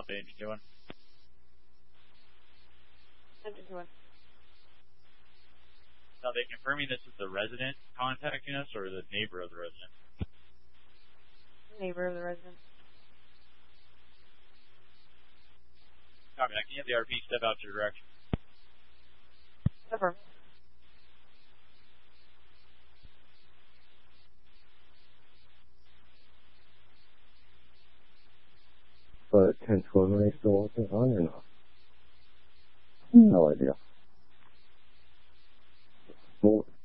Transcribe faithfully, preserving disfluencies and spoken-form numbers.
Alpha Agent doing? Agent doing. Now, they confirming this is the resident contacting us or the neighbor of the resident? Neighbor of the resident. Copy that. Can you have the R P step out to your direction? Confirm. But ten twelve, are they still working on or not? No idea. Well,